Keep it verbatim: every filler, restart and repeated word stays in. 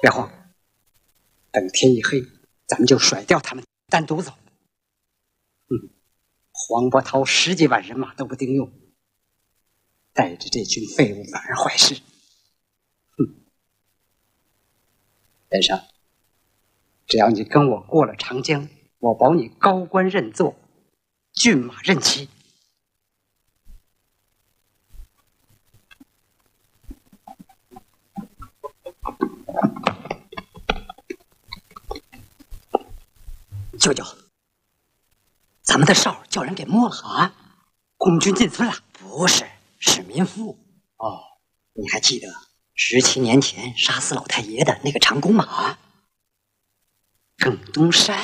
别慌，等天一黑，咱们就甩掉他们，单独走。嗯，黄伯韬十几万人马都不顶用，带着这群废物反而坏事。哼，先生，只要你跟我过了长江，我保你高官任座，骏马任骑。舅舅，咱们的哨叫人给摸了啊！共军进村了？不是，是民夫。哦，你还记得十七年前杀死老太爷的那个长弓马？耿东山。